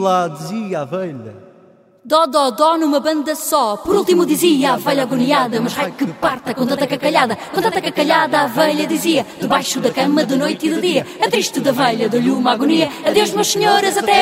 lá, dizia a velha. Dó, dó, dó numa banda só. Por último dizia a velha agoniada: mas raio que parta com tanta cacalhada a velha dizia, debaixo da cama de noite e de dia. A triste da velha deu-lhe uma agonia. Adeus meus senhores, até